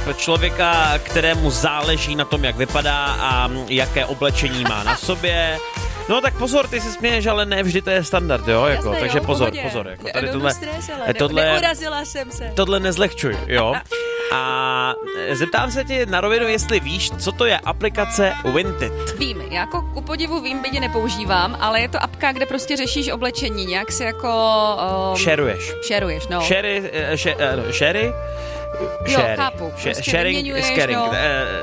člověka, kterému záleží na tom, jak vypadá a jaké oblečení má na sobě. No tak pozor, ty si směješ, ale ne vždy to je standard, jo? Jako, jasné, takže jo, pozor. Jako, Tady neurazila jsem se. Tohle nezlehčuj, jo? A zeptám se tě na rovinu, jestli víš, co to je aplikace Vinted. Vím, já jako ku podivu vím, byť nepoužívám, ale je to apka, kde prostě řešíš oblečení, nějak si jako... Sharuješ, no. Sherry? Jo, chápu. Prostě sharing is caring. no.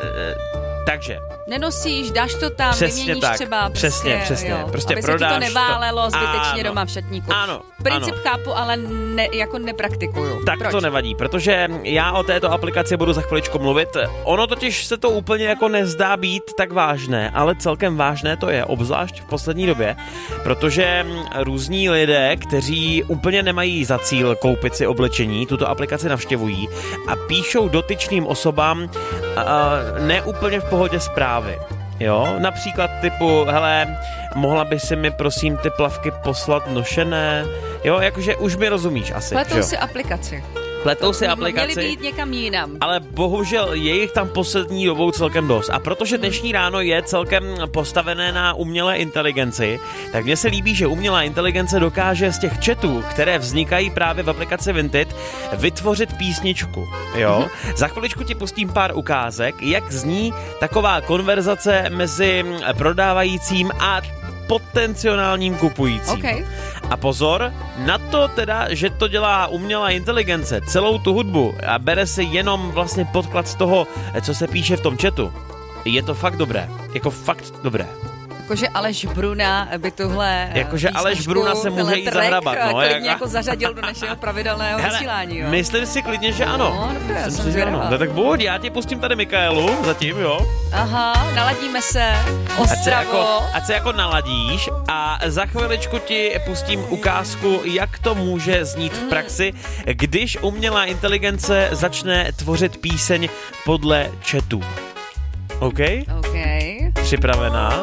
Takže. Nenosíš, dáš to tam, přesně vyměníš tak. třeba. Přesně. Jo, Prostě aby prodáš se ti to neválelo zbytečně ano, doma v šatníku. Ano. Princip chápu, ale jako nepraktikuju. Tak Proč? to nevadí, protože já o této aplikaci budu za chviličku mluvit. Ono totiž se to úplně jako nezdá být tak vážné, ale celkem vážné to je, obzvlášť v poslední době, protože různí lidé, kteří úplně nemají za cíl koupit si oblečení, tuto aplikaci navštěvují a píšou dotyčným osobám neúplně v pohodě zprávy. Jo, například typu, hele, mohla by si mi prosím ty plavky poslat nošené? Jo, jakože už mi rozumíš asi. Pletou si aplikaci. Měli by jít někam jinam. Ale bohužel je jich tam poslední dobou celkem dost. A protože dnešní ráno je celkem postavené na umělé inteligenci, tak mně se líbí, že umělá inteligence dokáže z těch chatů, které vznikají právě v aplikaci Vinted, vytvořit písničku. Jo? Za chviličku ti pustím pár ukázek, jak zní taková konverzace mezi prodávajícím a potenciálním kupujícím. Okay. A pozor, na to teda, že to dělá umělá inteligence, celou tu hudbu a bere si jenom vlastně podklad z toho, co se píše v tom chatu. Je to fakt dobré. Jako fakt dobré. Jakože Aleš Bruna by tuhle jakože Aleš Bruna se může jít zahrabat. No, jako zařadil do našeho pravidelného vysílání. Jo? Myslím si klidně, že ano. No, dobré, myslím si, že ano. No, tak buď, já ti pustím tady Mikaelu zatím, jo. Aha, naladíme se. Ostravo. Ať se jako naladíš a za chviličku ti pustím ukázku, jak to může znít v praxi, když umělá inteligence začne tvořit píseň podle chatu. OK? OK. Připravená?